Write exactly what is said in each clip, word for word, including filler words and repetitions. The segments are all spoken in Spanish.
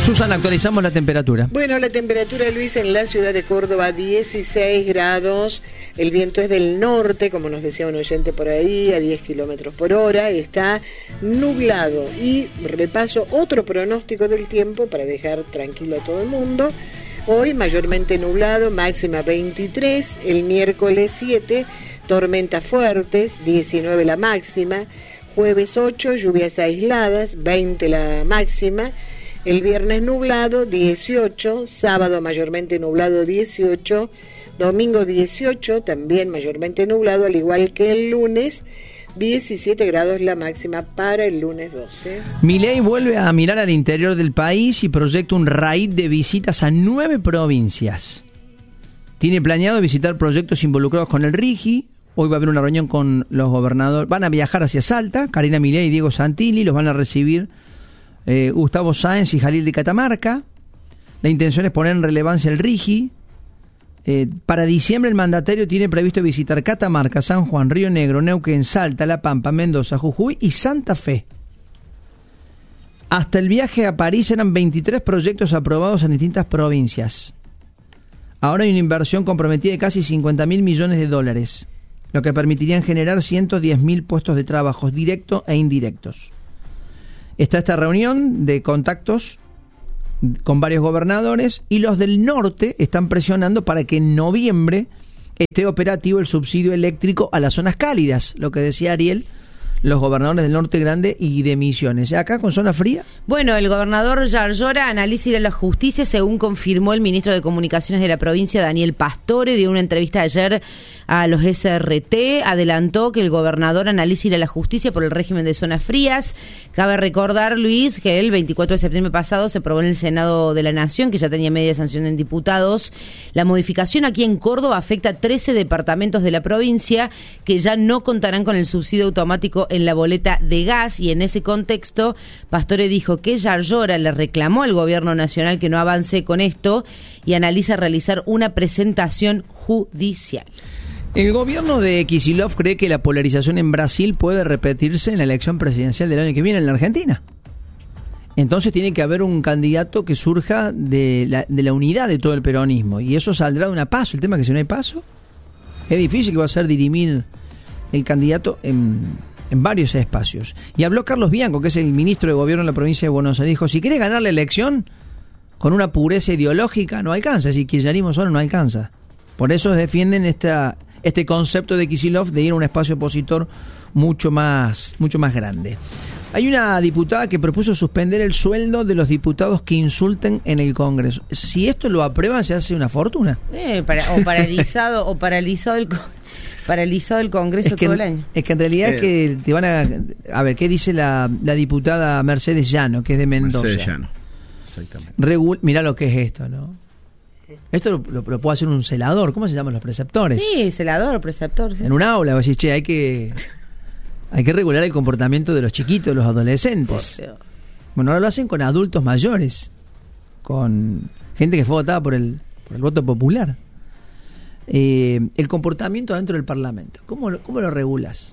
Susana, actualizamos la temperatura. Bueno, la temperatura, Luis, en la ciudad de Córdoba, dieciséis grados. El viento es del norte, como nos decía un oyente por ahí, a diez kilómetros por hora. Está nublado. Y repaso otro pronóstico del tiempo para dejar tranquilo a todo el mundo. Hoy mayormente nublado, máxima veintitrés. El miércoles siete, tormentas fuertes, diecinueve la máxima. Jueves ocho, lluvias aisladas, veinte la máxima. El viernes nublado, dieciocho, sábado mayormente nublado, dieciocho, domingo dieciocho, también mayormente nublado, al igual que el lunes, diecisiete grados la máxima para el lunes doce. Milei vuelve a mirar al interior del país y proyecta un raid de visitas a nueve provincias. Tiene planeado visitar proyectos involucrados con el RIGI. Hoy va a haber una reunión con los gobernadores. Van a viajar hacia Salta, Karina Milei y Diego Santilli, los van a recibir Eh, Gustavo Sáenz y Jalil de Catamarca. La intención es poner en relevancia el RIGI. Eh, para diciembre el mandatario tiene previsto visitar Catamarca, San Juan, Río Negro, Neuquén, Salta, La Pampa, Mendoza, Jujuy y Santa Fe. Hasta el viaje a París eran veintitrés proyectos aprobados en distintas provincias. Ahora hay una inversión comprometida de casi cincuenta mil millones de dólares, lo que permitiría generar ciento diez mil puestos de trabajo directos e indirectos. Está esta reunión de contactos con varios gobernadores y los del norte están presionando para que en noviembre esté operativo el subsidio eléctrico a las zonas cálidas, lo que decía Ariel, los gobernadores del norte grande y de Misiones. ¿Acá con zona fría? Bueno, el gobernador Yarlora analiza ir a la justicia, según confirmó el ministro de Comunicaciones de la provincia, Daniel Pastore, dio una entrevista ayer a los S R T, adelantó que el gobernador analiza ir a la justicia por el régimen de zonas frías. Cabe recordar, Luis, que el veinticuatro de septiembre pasado se aprobó en el Senado de la Nación, que ya tenía media sanción en diputados. La modificación aquí en Córdoba afecta a trece departamentos de la provincia que ya no contarán con el subsidio automático en la boleta de gas, y en ese contexto Pastore dijo que Yarlora le reclamó al gobierno nacional que no avance con esto y analiza realizar una presentación judicial. El gobierno de Kicillof cree que la polarización en Brasil puede repetirse en la elección presidencial del año que viene en la Argentina. Entonces tiene que haber un candidato que surja de la, de la unidad de todo el peronismo, y eso saldrá de una paso. El tema es que si no hay paso, es difícil que va a ser dirimir el candidato en, en varios espacios. Y habló Carlos Bianco, que es el ministro de Gobierno de la provincia de Buenos Aires, dijo, si querés ganar la elección con una pureza ideológica no alcanza, si kirchnerismo solo no alcanza. Por eso defienden esta, este concepto de Kicillof de ir a un espacio opositor mucho más, mucho más grande. Hay una diputada que propuso suspender el sueldo de los diputados que insulten en el Congreso. Si esto lo aprueban, se hace una fortuna. Eh, para, o paralizado, o paralizado el paralizado el Congreso es que, todo el año. Es que en realidad eh. es que te van a... A ver, ¿qué dice la, la diputada Mercedes Llano, que es de Mendoza? Mercedes Llano, exactamente. Regul- Mirá lo que es esto, ¿no? Esto lo, lo, lo puede hacer un celador. ¿Cómo se llaman los preceptores? Sí, celador, preceptor. Sí. En un aula, vos decís, che, hay que... Hay que regular el comportamiento de los chiquitos, de los adolescentes. Bueno, ahora lo hacen con adultos mayores, con gente que fue votada por el, por el voto popular. Eh, el comportamiento dentro del Parlamento, ¿cómo lo, cómo lo regulas?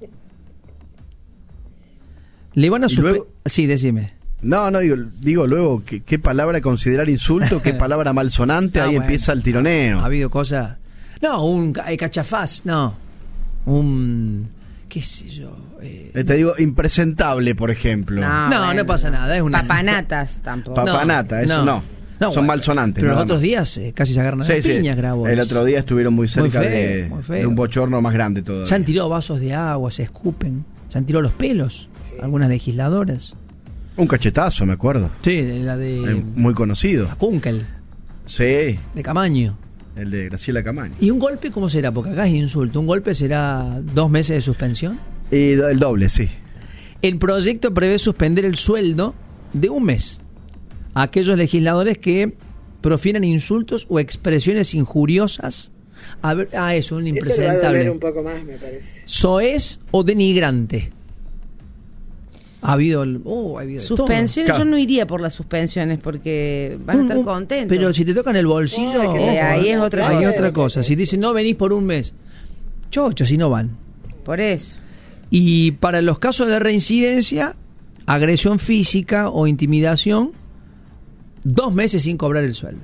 Le van a suspe- Sí, decime. No, no, digo, digo luego, ¿qué, qué palabra considerar insulto? ¿Qué palabra malsonante? Ah, Ahí bueno, empieza el tironeo. Ha habido cosas... No, un ca- cachafaz, no. Un... qué sé yo. Eh, eh, te digo, impresentable, por ejemplo. No, no, bueno, no pasa nada. Es una... Papanatas tampoco. Papanata, No, eso no. no. No, Son bueno, malsonantes. pero los nada otros más. días eh, casi se agarran a Sí, las sí. piñas, grabó. El otro día estuvieron muy cerca Muy feo, de, muy feo. de un bochorno más grande todavía. Se han tirado vasos de agua, se escupen, se han tirado los pelos, sí. Algunas legisladoras. Un cachetazo, me acuerdo. Sí, la de... Eh, muy conocido. La Kunkel. Sí. De Camaño. El de Graciela Camaño. ¿Y un golpe cómo será? Porque acá es insulto. ¿Un golpe será dos meses de suspensión? Y el doble, sí. El proyecto prevé suspender el sueldo de un mes a aquellos legisladores que profieran insultos o expresiones injuriosas. A ver, ah, eso, un impresentable. Eso le va a doler un poco más, me parece. Soez o denigrante. Ha habido, oh, ha habido suspensiones. Todo. Yo no iría por las suspensiones porque van a estar un, contentos. Pero si te tocan el bolsillo, oh, ojo, ahí es otra ahí cosa. es otra cosa. Si dicen no venís por un mes, chocho, si no van. Por eso. Y para los casos de reincidencia, agresión física o intimidación, dos meses sin cobrar el sueldo.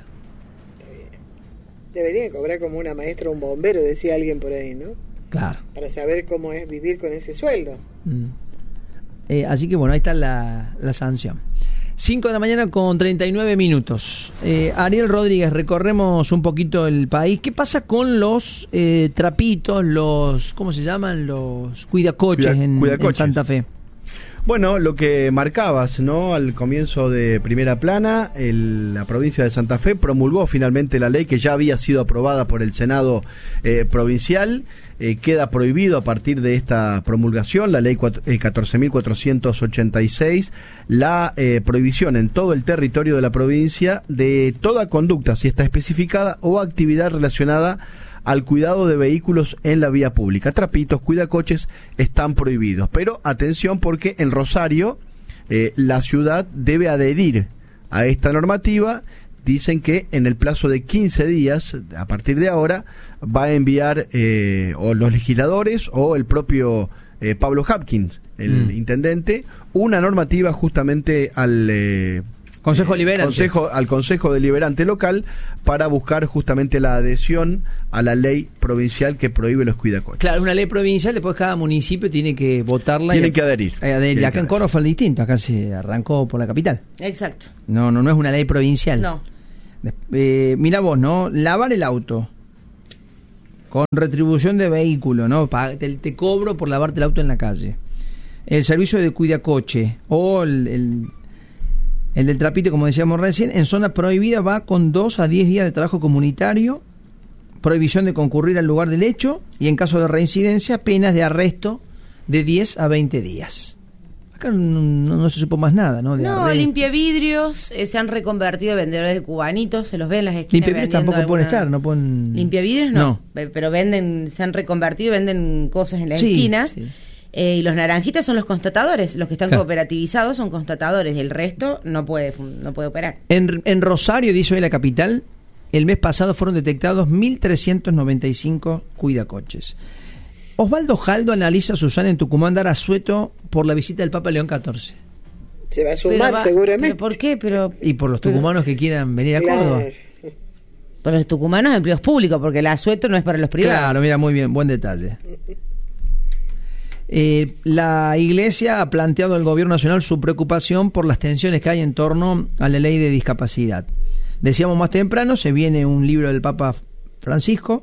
Deberían cobrar como una maestra o un bombero, decía alguien por ahí, ¿no? Claro. Para saber cómo es vivir con ese sueldo. Mm. Eh, así que bueno, ahí está la, la sanción. cinco de la mañana con treinta y nueve minutos. Eh, Ariel Rodríguez, recorremos un poquito el país. ¿Qué pasa con los eh, trapitos, los, ¿cómo se llaman? Los cuidacoches, Cuida, en, cuidacoches en Santa Fe. Bueno, lo que marcabas, ¿no? Al comienzo de Primera Plana, el, la provincia de Santa Fe promulgó finalmente la ley que ya había sido aprobada por el Senado eh, provincial. Eh, queda prohibido a partir de esta promulgación, la ley eh, catorce mil cuatrocientos ochenta y seis, la eh, prohibición en todo el territorio de la provincia de toda conducta, si está especificada, o actividad relacionada al cuidado de vehículos en la vía pública. Trapitos, cuidacoches están prohibidos. Pero atención, porque en Rosario eh, la ciudad debe adherir a esta normativa. Dicen que en el plazo de quince días, a partir de ahora, va a enviar eh, o los legisladores o el propio eh, Pablo Hapkins, el mm. intendente, una normativa justamente al... Eh, Consejo Deliberante. Consejo, al Consejo Deliberante local para buscar justamente la adhesión a la ley provincial que prohíbe los cuidacoches. Claro, una ley provincial, después cada municipio tiene que votarla. Tienen que adherir. Eh, adherir. Acá en Córdoba fue distinto, acá se arrancó por la capital. Exacto. No, no, no es una ley provincial. No. Eh, mira vos, ¿no? Lavar el auto con retribución de vehículo, ¿no? Te, te cobro por lavarte el auto en la calle. El servicio de cuidacoche o el... el El del trapito, como decíamos recién, en zona prohibida va con dos a diez días de trabajo comunitario, prohibición de concurrir al lugar del hecho y en caso de reincidencia, penas de arresto de diez a veinte días. Acá no, no, no se supo más nada, ¿no? De no, arresto. Limpia Vidrios eh, se han reconvertido en vendedores de cubanitos, se los ve en las esquinas. Limpia Vidrios tampoco alguna... pueden estar, no pueden... Limpia Vidrios no, no, pero venden, se han reconvertido y venden cosas en las sí, esquinas. Sí. Eh, y los naranjitas son los constatadores, los que están claro. cooperativizados son constatadores, el resto no puede no puede operar. En, en Rosario, dice hoy la capital, el mes pasado fueron detectados mil trescientos noventa y cinco cuidacoches. Osvaldo Jaldo analiza, Susana, en Tucumán dar asueto por la visita del Papa León catorce. Se va a sumar va, seguramente. ¿Pero por qué? Pero, y por los tucumanos pero, que quieran venir a claro. Córdoba. Para los tucumanos empleos públicos, porque el asueto no es para los privados. Claro, mira, muy bien, buen detalle. Eh, la Iglesia ha planteado al Gobierno Nacional su preocupación por las tensiones que hay en torno a la ley de discapacidad. Decíamos más temprano, se viene un libro del Papa Francisco,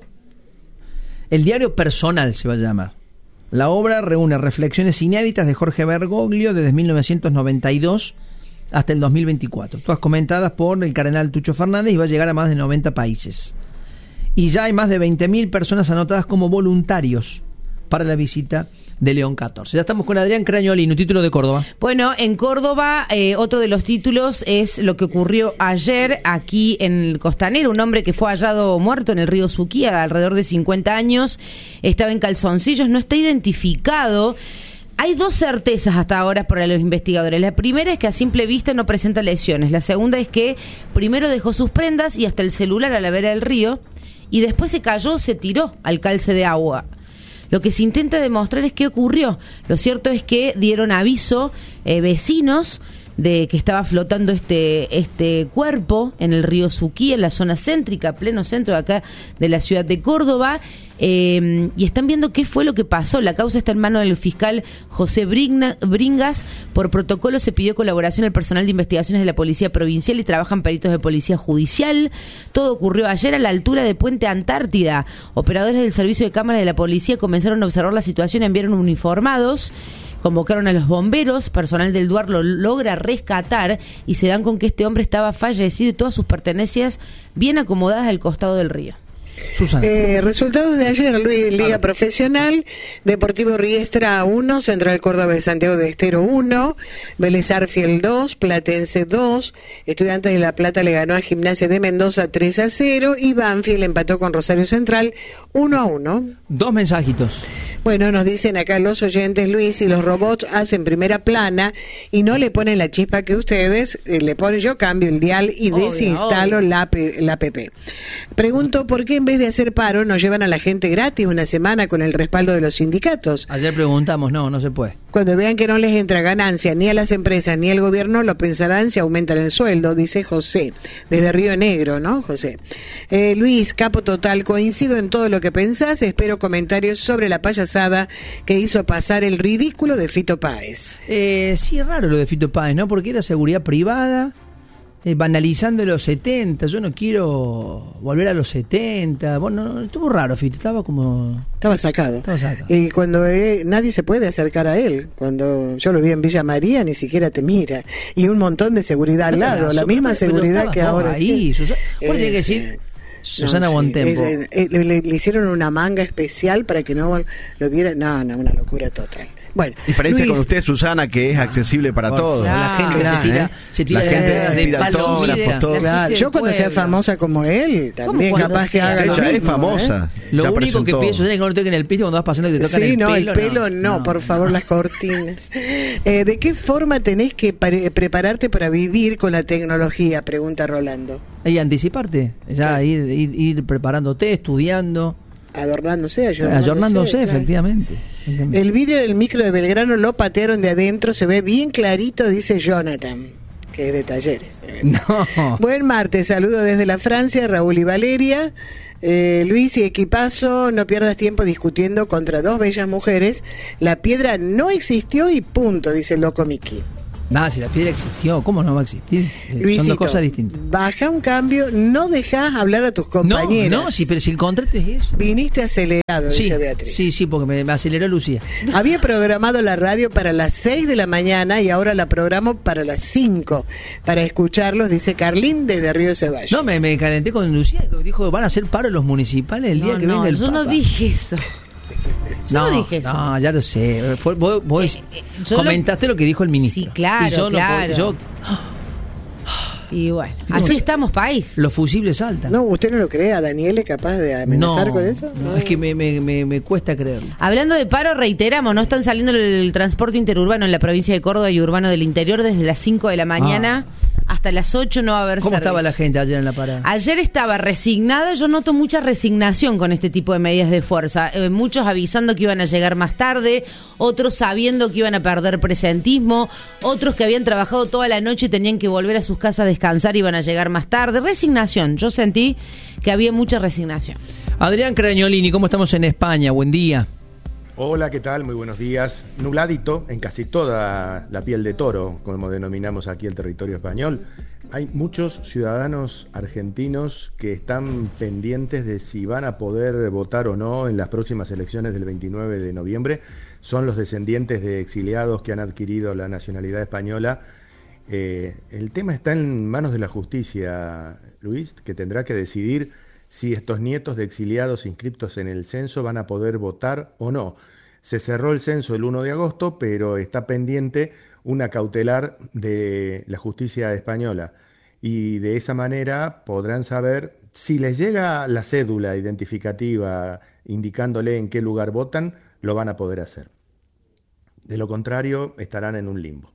el diario personal se va a llamar. La obra reúne reflexiones inéditas de Jorge Bergoglio desde mil novecientos noventa y dos hasta el dos mil veinticuatro, todas comentadas por el cardenal Tucho Fernández, y va a llegar a más de noventa países. Y ya hay más de veinte mil personas anotadas como voluntarios para la visita de León catorce. Ya estamos con Adrián Crañolino, título de Córdoba. Bueno, en Córdoba, eh, otro de los títulos es lo que ocurrió ayer aquí en el Costanero. Un hombre que fue hallado muerto en el río Suquía, alrededor de cincuenta años, estaba en calzoncillos, no está identificado. Hay dos certezas hasta ahora para los investigadores. La primera es que a simple vista no presenta lesiones. La segunda es que primero dejó sus prendas y hasta el celular a la vera del río, y después se cayó, se tiró al calce de agua. Lo que se intenta demostrar es qué ocurrió. Lo cierto es que dieron aviso eh, vecinos de que estaba flotando este este cuerpo en el río Suquía, en la zona céntrica, pleno centro de acá de la ciudad de Córdoba, eh, y están viendo qué fue lo que pasó. La causa está en manos del fiscal José Brigna, Bringas. Por protocolo se pidió colaboración al personal de investigaciones de la Policía Provincial y trabajan peritos de Policía Judicial. Todo ocurrió ayer a la altura de Puente Antártida. Operadores del servicio de cámaras de la policía comenzaron a observar la situación, enviaron uniformados, convocaron a los bomberos, personal del DUAR lo logra rescatar y se dan con que este hombre estaba fallecido y todas sus pertenencias bien acomodadas al costado del río. Susana. Eh, resultados de ayer, Luis, Liga Profesional, Deportivo Riestra uno, Central Córdoba de Santiago de Estero uno, Vélez Arfiel dos, Platense dos, Estudiantes de La Plata le ganó a Gimnasia de Mendoza tres a cero y Banfield empató con Rosario Central uno a uno. Dos mensajitos. Bueno, nos dicen acá los oyentes, Luis, si los robots hacen primera plana y no le ponen la chispa que ustedes eh, le ponen, yo cambio el dial y Obvio, desinstalo obvio. la, la app. Pregunto, ¿por qué en vez vez de hacer paro, nos llevan a la gente gratis una semana con el respaldo de los sindicatos. Ayer preguntamos, no, no se puede. Cuando vean que no les entra ganancia ni a las empresas ni al gobierno, lo pensarán si aumentan el sueldo, dice José, desde Río Negro, ¿no, José? Eh, Luis, capo total, coincido en todo lo que pensás, espero comentarios sobre la payasada que hizo pasar el ridículo de Fito Páez. Eh, sí, es raro lo de Fito Páez, ¿no? Porque era seguridad privada, eh, banalizando los setenta, yo no quiero volver a los setenta, bueno, estuvo raro Fito, estaba como... Estaba sacado. Estaba sacado. Y cuando eh, nadie se puede acercar a él, cuando yo lo vi en Villa María, ni siquiera te mira. Y un montón de seguridad al lado, la misma seguridad que ahora... Ahí, Susana, bueno, tiene que decir... Susana no, sí, Bontempo. Es, es, le, le hicieron una manga especial para que no lo viera. No, no, una locura total. Bueno, diferencia Luis, con usted, Susana, que es accesible para por todos. Claro, la gente claro, se tira, ¿eh? se tira la gente de, de palo vida, vida. todo. Claro, yo cuando sea famosa como él, también capaz que haga de lo hecho, mismo, es famosa. ¿eh? Lo Ya único presentó. que pienso es que no lo toquen en el pito cuando vas pasando que te tocan Sí, el no, pelo. el pelo no, no, por favor, las cortinas. Eh, ¿De qué forma tenés que pre- prepararte para vivir con la tecnología? Pregunta Rolando. Y anticiparte, ya ir, ir, ir preparándote, estudiando, Adornándose, ayornándose. ayornándose, claro. efectivamente. El vidrio del micro de Belgrano lo patearon de adentro, se ve bien clarito, dice Jonathan, que es de Talleres. No. Buen martes, saludo desde la Francia, Raúl y Valeria. Eh, Luis y equipazo, no pierdas tiempo discutiendo contra dos bellas mujeres. La piedra no existió y punto, dice el loco Miki. Nada, si la piedra existió, ¿cómo no va a existir? Eh, Luisito, Son dos cosas distintas. baja un cambio, no dejás hablar a tus No, compañeras. no, sí, pero si el contrato es eso. Viniste acelerado, Sí, dice Beatriz. sí, sí, porque me, me aceleró Lucía. Había programado la radio para las seis de la mañana y ahora la programo para las cinco. Para escucharlos, dice Carlín desde Río Ceballos. No, me, me calenté con Lucía, que dijo van a hacer paro los municipales el día No, que no, venga el yo Papa. no dije eso. Yo no, dije eso. No, ya lo sé. Fue, vos vos Eh, eh, yo comentaste lo... lo que dijo el ministro. Sí, claro, Y yo no claro. puedo- yo, Y bueno, así estamos, país. los fusibles saltan. No, ¿usted no lo cree? ¿A Daniel es capaz de amenazar no, con eso? no, es que me, me, me, me cuesta creerlo. Hablando de paro, reiteramos, no están saliendo el transporte interurbano en la provincia de Córdoba y urbano del interior desde las cinco de la mañana hasta las ocho no va a haber ¿Cómo servicio. estaba la gente ayer en la parada? Ayer estaba resignada, yo noto mucha resignación con este tipo de medidas de fuerza. Eh, muchos avisando que iban a llegar más tarde, otros sabiendo que iban a perder presentismo, otros que habían trabajado toda la noche y tenían que volver a sus casas a descansar y iban a llegar más tarde. Resignación, yo sentí que había mucha resignación. Adrián Crañolini, ¿cómo estamos en España? Buen día. Hola, ¿qué tal? Muy buenos días. Nubladito en casi toda la piel de toro, como denominamos aquí el territorio español. Hay muchos ciudadanos argentinos que están pendientes de si van a poder votar o no en las próximas elecciones del veintinueve de noviembre. Son los descendientes de exiliados que han adquirido la nacionalidad española. Eh, el tema está en manos de la justicia, Luis, que tendrá que decidir si estos nietos de exiliados inscriptos en el censo van a poder votar o no. Se cerró el censo el primero de agosto, pero está pendiente una cautelar de la justicia española. Y de esa manera podrán saber si les llega la cédula identificativa indicándole en qué lugar votan, lo van a poder hacer. De lo contrario, estarán en un limbo.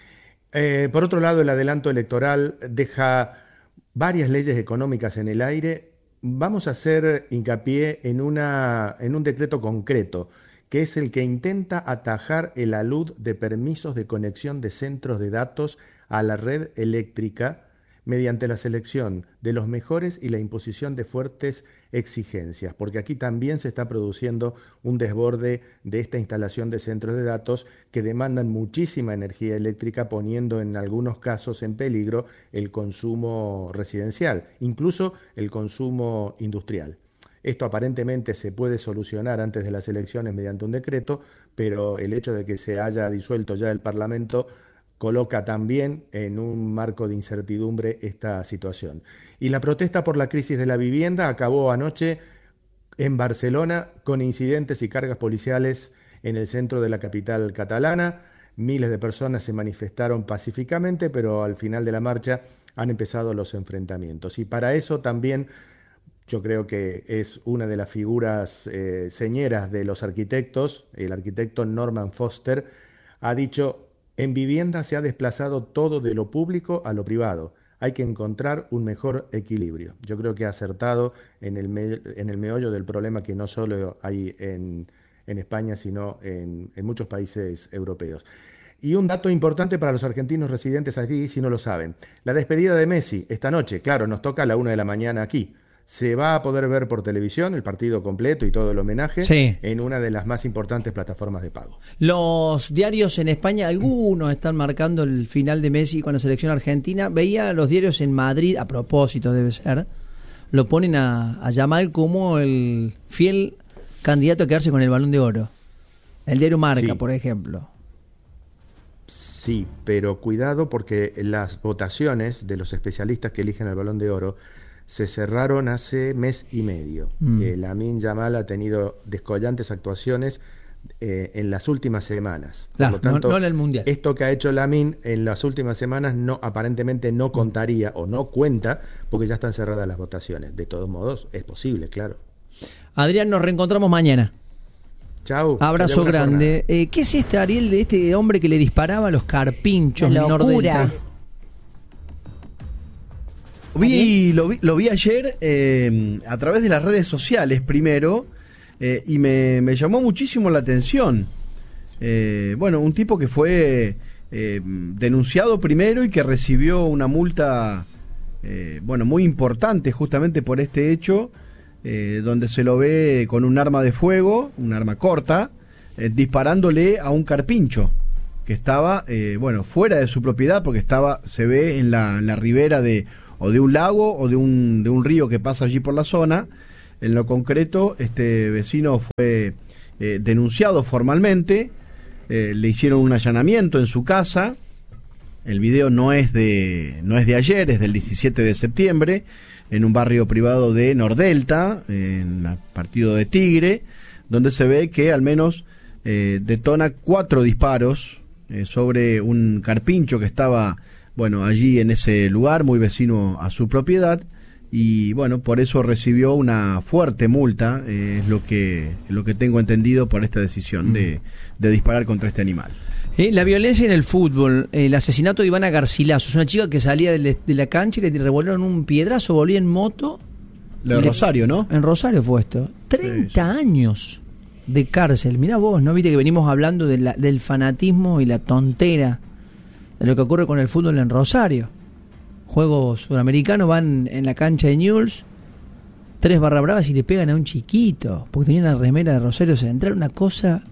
Eh, por otro lado, el adelanto electoral deja varias leyes económicas en el aire. Vamos a hacer hincapié en, una, en un decreto concreto, que es el que intenta atajar el alud de permisos de conexión de centros de datos a la red eléctrica mediante la selección de los mejores y la imposición de fuertes exigencias, porque aquí también se está produciendo un desborde de esta instalación de centros de datos que demandan muchísima energía eléctrica, poniendo en algunos casos en peligro el consumo residencial, incluso el consumo industrial. Esto aparentemente se puede solucionar antes de las elecciones mediante un decreto, pero el hecho de que se haya disuelto ya el Parlamento coloca también en un marco de incertidumbre esta situación. Y la protesta por la crisis de la vivienda acabó anoche en Barcelona con incidentes y cargas policiales en el centro de la capital catalana. Miles de personas se manifestaron pacíficamente, pero al final de la marcha han empezado los enfrentamientos. Y para eso también yo creo que es una de las figuras eh, señeras de los arquitectos, el arquitecto Norman Foster, ha dicho: en vivienda se ha desplazado todo de lo público a lo privado. hay que encontrar un mejor equilibrio. Yo creo que ha acertado en el, me, en el meollo del problema que no solo hay en, en España, sino en, en muchos países europeos. Y un dato importante para los argentinos residentes aquí, si no lo saben. La despedida de Messi esta noche, claro, nos toca a la una de la mañana aquí. Se va a poder ver por televisión el partido completo y todo el homenaje sí. en una de las más importantes plataformas de pago. Los diarios en España, algunos están marcando el final de Messi con la selección argentina. Veía los diarios en Madrid, a propósito debe ser, lo ponen a, a Yamal como el fiel candidato a quedarse con el Balón de Oro. El diario Marca, sí. por ejemplo. Sí, pero cuidado porque las votaciones de los especialistas que eligen el Balón de Oro se cerraron hace mes y medio. Mm. Que Lamine Yamal ha tenido descollantes actuaciones eh, en las últimas semanas. Claro, Por lo tanto, no, no en el Mundial. Esto que ha hecho Lamine en las últimas semanas no aparentemente no contaría o no cuenta porque ya están cerradas las votaciones. De todos modos, es posible, claro. Adrián, nos reencontramos mañana. Chau. Abrazo grande. Eh, ¿Qué es este, Ariel, de este hombre que le disparaba a los carpinchos en Nordelta? Vi, lo, vi, lo vi ayer eh, a través de las redes sociales primero eh, y me, me llamó muchísimo la atención. Eh, bueno, un tipo que fue eh, denunciado primero y que recibió una multa eh, bueno, muy importante justamente por este hecho. Eh, donde se lo ve con un arma de fuego, un arma corta, eh, disparándole a un carpincho que estaba, eh, bueno, fuera de su propiedad porque estaba, se ve en la, en la ribera de o de un lago o de un de un río que pasa allí por la zona. En lo concreto, este vecino fue eh, denunciado formalmente, eh, le hicieron un allanamiento en su casa. El video no es de no es de ayer, es del diecisiete de septiembre. En un barrio privado de Nordelta, en el partido de Tigre, donde se ve que al menos eh, detona cuatro disparos eh, sobre un carpincho que estaba, bueno, allí en ese lugar, muy vecino a su propiedad, y bueno, por eso recibió una fuerte multa, eh, es lo que, lo que tengo entendido por esta decisión mm. de, de disparar contra este animal. Eh, la violencia en el fútbol, el asesinato de Ivana Garcilaso, es una chica que salía de, de la cancha y le revolvieron un piedrazo, volvía en moto. De Rosario, ¿no? En Rosario fue esto. treinta sí, sí. años de cárcel. Mirá vos, ¿no? Viste que venimos hablando de la, del fanatismo y la tontera de lo que ocurre con el fútbol en Rosario. Juegos sudamericanos, van en la cancha de Newell's, tres barra bravas y le pegan a un chiquito, porque tenía una remera de Rosario Central, una cosa...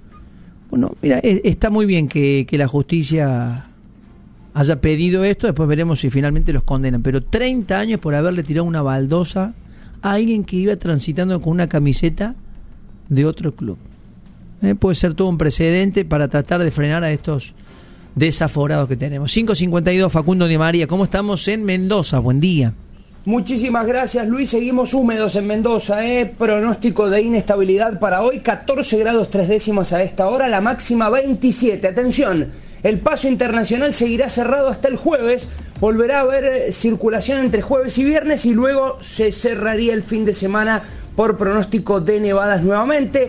Bueno, mira, está muy bien que, que la justicia haya pedido esto, después veremos si finalmente los condenan, pero treinta años por haberle tirado una baldosa a alguien que iba transitando con una camiseta de otro club. Eh, puede ser todo un precedente para tratar de frenar a estos desaforados que tenemos. cinco cincuenta y dos, Facundo Di María, ¿cómo estamos en Mendoza? Buen día. Muchísimas gracias, Luis. Seguimos húmedos en Mendoza, ¿eh? Pronóstico de inestabilidad para hoy, catorce grados tres décimas a esta hora, la máxima veintisiete. Atención, el paso internacional seguirá cerrado hasta el jueves, volverá a haber circulación entre jueves y viernes y luego se cerraría el fin de semana por pronóstico de nevadas nuevamente.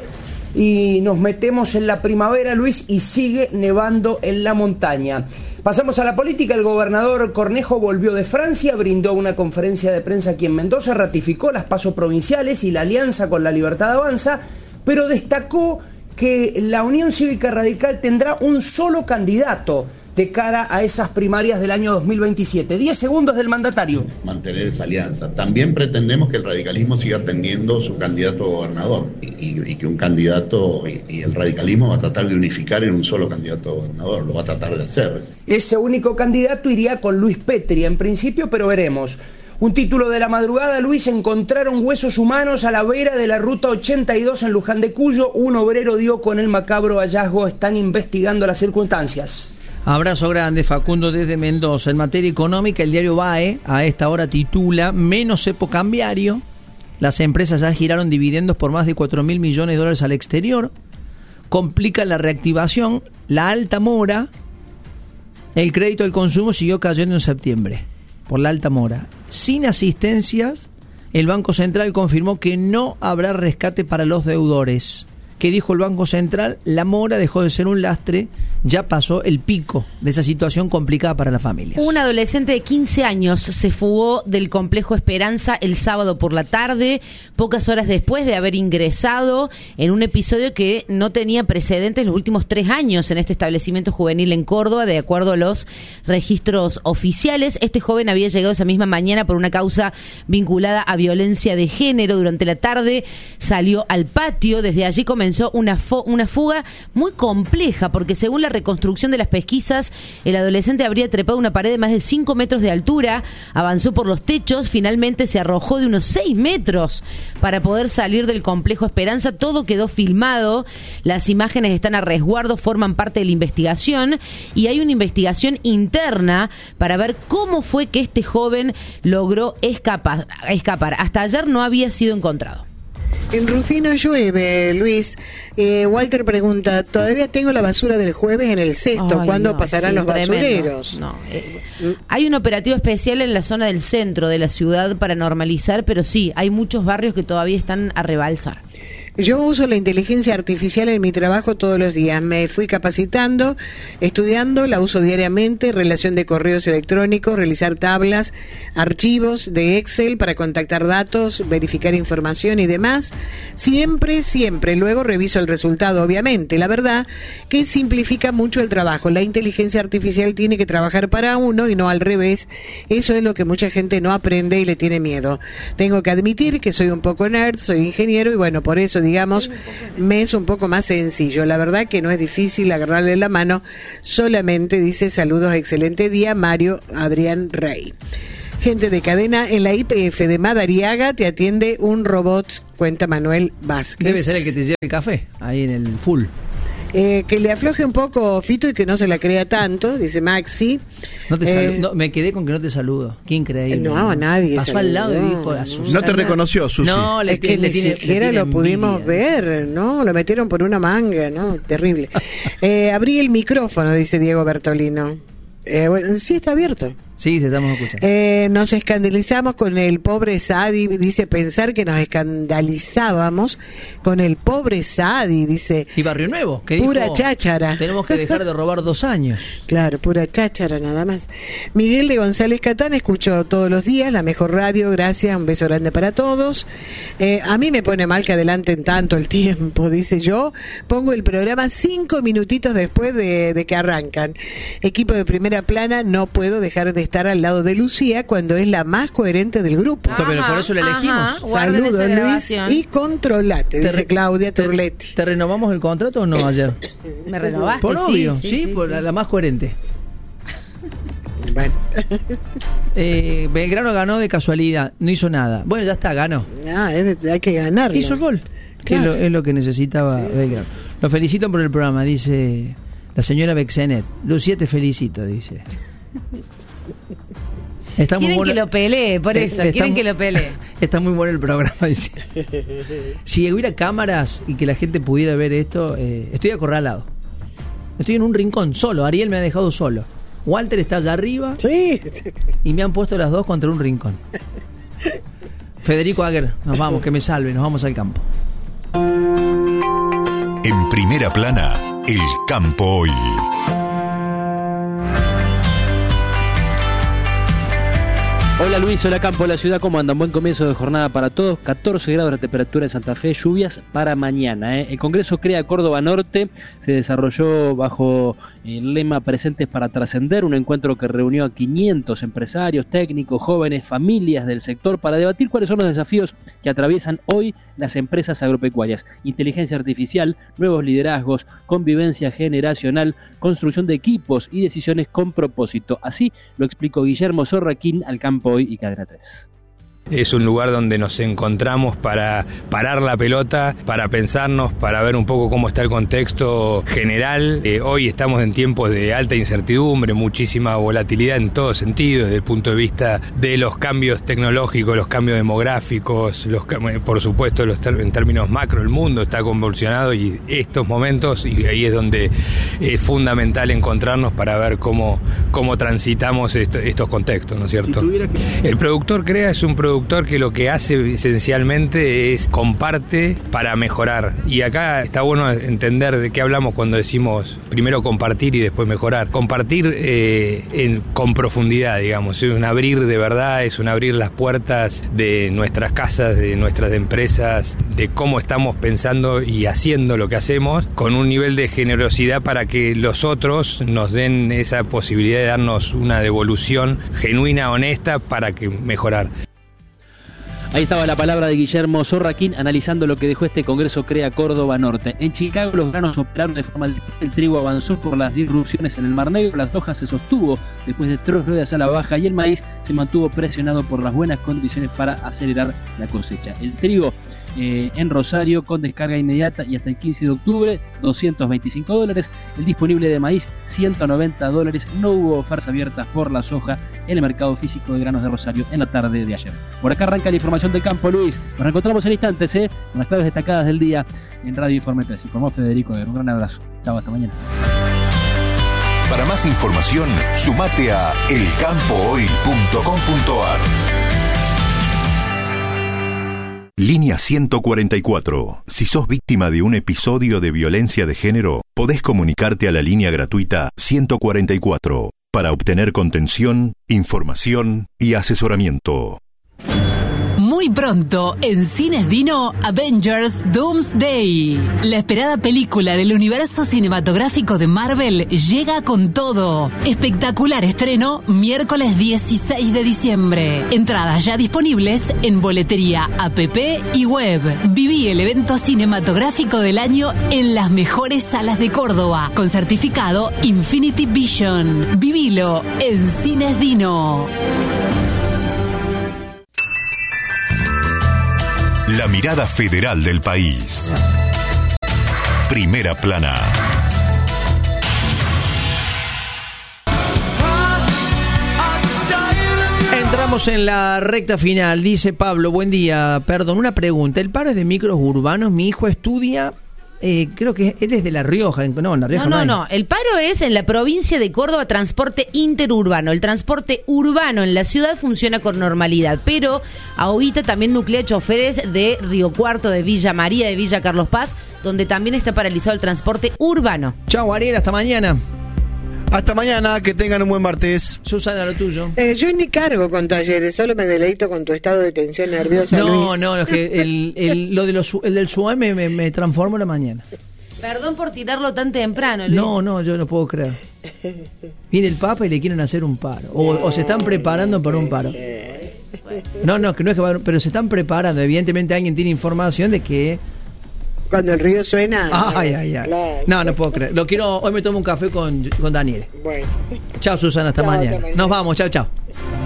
Y nos metemos en la primavera, Luis, y sigue nevando en la montaña. Pasamos a la política. El gobernador Cornejo volvió de Francia, brindó una conferencia de prensa aquí en Mendoza, ratificó las pasos provinciales y la alianza con La Libertad Avanza, pero destacó que la Unión Cívica Radical tendrá un solo candidato de cara a esas primarias del año dos mil veintisiete. Diez segundos del mandatario. Mantener esa alianza. También pretendemos que el radicalismo siga teniendo su candidato a gobernador y, y, y que un candidato, y, y el radicalismo va a tratar de unificar en un solo candidato a gobernador, lo va a tratar de hacer. Ese único candidato iría con Luis Petri en principio, pero veremos. Un título de la madrugada, Luis: encontraron huesos humanos a la vera de la ruta ochenta y dos en Luján de Cuyo. Un obrero dio con el macabro hallazgo, están investigando las circunstancias. Abrazo grande, Facundo, desde Mendoza. En materia económica, el diario B A E a esta hora titula: menos cepo cambiario. Las empresas ya giraron dividendos por más de cuatro mil millones de dólares al exterior. Complica la reactivación. La alta mora. El crédito al consumo siguió cayendo en septiembre por la alta mora. Sin asistencias, el Banco Central confirmó que no habrá rescate para los deudores. que dijo el Banco Central, la mora dejó de ser un lastre, ya pasó el pico de esa situación complicada para las familias. Un adolescente de quince años se fugó del complejo Esperanza el sábado por la tarde, pocas horas después de haber ingresado en un episodio que no tenía precedentes en los últimos tres años en este establecimiento juvenil en Córdoba, de acuerdo a los registros oficiales. Este joven había llegado esa misma mañana por una causa vinculada a violencia de género. Durante la tarde salió al patio, desde allí comenzó una, fo- una fuga muy compleja, porque según la reconstrucción de las pesquisas, el adolescente habría trepado una pared de más de cinco metros de altura, avanzó por los techos, finalmente se arrojó de unos seis metros para poder salir del complejo Esperanza. Todo quedó filmado, las imágenes están a resguardo, forman parte de la investigación, y hay una investigación interna para ver cómo fue que este joven logró escapar. escapar. Hasta ayer no había sido encontrado. En Rufino llueve, Luis. Eh, Walter pregunta, todavía tengo la basura del jueves en el cesto, Ay, ¿cuándo no, pasarán sí, los tremendo. basureros? No, eh, hay un operativo especial en la zona del centro de la ciudad para normalizar, pero sí, hay muchos barrios que todavía están a rebalsar. Yo uso la inteligencia artificial en mi trabajo todos los días. Me fui capacitando, estudiando, la uso diariamente, relación de correos electrónicos, realizar tablas, archivos de Excel para contactar datos, verificar información y demás. Siempre, siempre. Luego reviso el resultado, obviamente. La verdad que simplifica mucho el trabajo. La inteligencia artificial tiene que trabajar para uno y no al revés. Eso es lo que mucha gente no aprende y le tiene miedo. Tengo que admitir que soy un poco nerd, soy ingeniero y bueno, por eso digamos, me es un poco más sencillo. La verdad que no es difícil agarrarle la mano, solamente dice saludos, excelente día, Mario Adrián Rey. Gente de cadena, en la I P F de Madariaga te atiende un robot, cuenta Manuel Vázquez. Debe ser el que te lleva el café, ahí en el full. Eh, que le afloje un poco, Fito, y que no se la crea tanto, dice Maxi. No te Eh, salu- no, me quedé con que no te saludo. Qué increíble. No, nadie Pasó saludó. al lado y dijo a Susana. No te reconoció, Susi. No, le, es que tiene- le ni tiene- le siquiera tiene lo pudimos envidia. ver, ¿no? Lo metieron por una manga, ¿no? Terrible. Eh, abrí el micrófono, dice Diego Bertolino. Eh, bueno, sí, está abierto. Sí, te estamos escuchando. Eh, nos escandalizamos con el pobre Sadi, dice, pensar que nos escandalizábamos con el pobre Sadi, dice. Y Barrio Nuevo, que Pura dijo, cháchara. tenemos que dejar de robar dos años. Claro, pura cháchara nada más. Miguel de González Catán, escucho todos los días, la mejor radio, gracias, un beso grande para todos. Eh, a mí me pone mal que adelanten tanto el tiempo, dice yo. Pongo el programa cinco minutitos después de, de que arrancan. Equipo de primera plana, no puedo dejar de estar al lado de Lucía cuando es la más coherente del grupo. Ajá, pero por eso la elegimos. ajá. Guarden Saludos, esa Luis, grabación. y controlate, dice re- Claudia te- Turletti. ¿Te renovamos el contrato o no ayer? ¿Me renovaste? Por Sí, obvio, sí, sí, sí, por sí. La, la más coherente. Bueno, Eh, Belgrano ganó de casualidad, no hizo nada. Bueno, ya está, ganó. ah, es de- hay que ganarlo. Hizo el gol, que es, Claro. lo, es lo que necesitaba Sí, Belgrano. Lo felicito por el programa, dice la señora Bexenet. Lucía, te felicito, dice. Está muy Quieren bueno- que lo pelee, por Eh, eso, está quieren mu- que lo pelee. Está muy bueno el programa, dice. Si hubiera cámaras y que la gente pudiera ver esto, eh, estoy acorralado. Estoy en un rincón solo. Ariel me ha dejado solo. Walter está allá arriba Sí. y me han puesto las dos contra un rincón. Federico Aguer, nos vamos, que me salve, nos vamos al campo. En primera plana, el campo hoy. Hola Luis, hola Campo, la ciudad, ¿cómo andan? Buen comienzo de jornada para todos, catorce grados la temperatura en Santa Fe, lluvias para mañana. ¿eh? El Congreso Crea Córdoba Norte se desarrolló bajo el lema Presentes para Trascender, un encuentro que reunió a quinientos empresarios, técnicos, jóvenes, familias del sector para debatir cuáles son los desafíos que atraviesan hoy las empresas agropecuarias. Inteligencia artificial, nuevos liderazgos, convivencia generacional, construcción de equipos y decisiones con propósito. Así lo explicó Guillermo Sorraquín al Campo Hoy y Cadena tres. Es un lugar donde nos encontramos para parar la pelota, para pensarnos, para ver un poco cómo está el contexto general. Eh, hoy estamos en tiempos de alta incertidumbre, muchísima volatilidad en todo sentido, desde el punto de vista de los cambios tecnológicos, los cambios demográficos, los, por supuesto los ter- en términos macro, el mundo está convulsionado y estos momentos, y ahí es donde es fundamental encontrarnos para ver cómo, cómo transitamos esto, estos contextos, ¿no es cierto? Si tuviera que- El productor CREA es un productor productor que lo que hace esencialmente es comparte para mejorar. Y acá está bueno entender de qué hablamos cuando decimos primero compartir y después mejorar. Compartir eh, en, con profundidad, digamos, es un abrir de verdad, es un abrir las puertas de nuestras casas, de nuestras empresas, de cómo estamos pensando y haciendo lo que hacemos, con un nivel de generosidad para que los otros nos den esa posibilidad de darnos una devolución genuina, honesta, para que mejorar. Ahí estaba la palabra de Guillermo Zorraquín analizando lo que dejó este Congreso Crea Córdoba Norte. En Chicago los granos operaron de forma diferente, el trigo avanzó por las disrupciones en el Mar Negro, la soja se sostuvo después de tres ruedas a la baja y el maíz se mantuvo presionado por las buenas condiciones para acelerar la cosecha. El trigo eh, en Rosario con descarga inmediata y hasta el quince de octubre, doscientos veinticinco dólares, el disponible de maíz ciento noventa dólares, no hubo ofertas abiertas por la soja en el mercado físico de granos de Rosario en la tarde de ayer. Por acá arranca la información del campo, Luis. Nos reencontramos en instantes, ¿eh? Con las claves destacadas del día en Radio Informe tres. Informó Federico Guerrero. Un gran abrazo. Chao, hasta mañana. Para más información, sumate a el campo hoy punto com punto a r. Línea ciento cuarenta y cuatro. Si sos víctima de un episodio de violencia de género, podés comunicarte a la línea gratuita ciento cuarenta y cuatro para obtener contención, información y asesoramiento. Muy pronto, en Cines Dino, Avengers Doomsday. La esperada película del universo cinematográfico de Marvel llega con todo. Espectacular estreno, miércoles dieciséis de diciembre. Entradas ya disponibles en boletería, app y web. Viví el evento cinematográfico del año en las mejores salas de Córdoba, con certificado Infinity Vision. Vivilo en Cines Dino. La mirada federal del país. Primera plana. Entramos en la recta final. Dice Pablo, buen día. Perdón, una pregunta. ¿El paro es de micros urbanos? Mi hijo estudia... Eh, creo que es desde La Rioja. No, en La Rioja no, no, no, no. El paro es en la provincia de Córdoba, transporte interurbano. El transporte urbano en la ciudad funciona con normalidad, pero ahorita también nuclea choferes de Río Cuarto, de Villa María, de Villa Carlos Paz, donde también está paralizado el transporte urbano. Chau, Ariel, hasta mañana. Hasta mañana, que tengan un buen martes. Susana, lo tuyo. Eh, yo ni cargo con talleres, solo me deleito con tu estado de tensión nerviosa, No, Luis. no, es que el, el, lo de los, el del SUAE me, me, me transformó la mañana. Perdón por tirarlo tan temprano, Luis. No, no, yo no puedo creer. Viene el Papa y le quieren hacer un paro. O, o se están preparando para un paro. No, no, que no es que va, pero se están preparando. Evidentemente alguien tiene información de que... Cuando el río suena... Ay, ay, ay. Claro. No, no puedo creer. Lo quiero, hoy me tomo un café con, con Daniel. Bueno. Chao, Susana, hasta, Chao, mañana. hasta mañana. Nos vamos, chao, chao.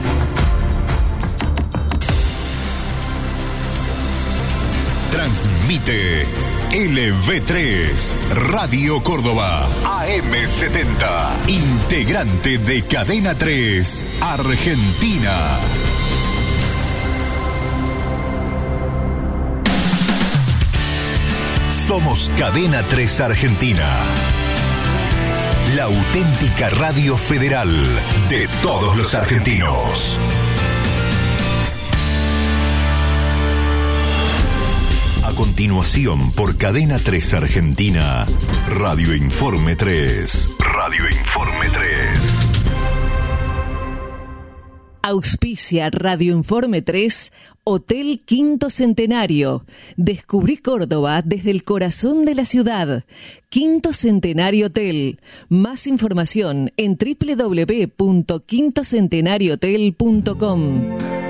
Transmite L V tres, Radio Córdoba, A M setenta, integrante de Cadena tres, Argentina. Somos Cadena tres Argentina, la auténtica radio federal de todos los argentinos. A continuación, por Cadena tres Argentina, Radio Informe tres. Radio Informe tres. Auspicia Radio Informe tres, Hotel Quinto Centenario. Descubrí Córdoba desde el corazón de la ciudad. Quinto Centenario Hotel. Más información en doble u doble u doble u punto quinto centenario hotel punto com.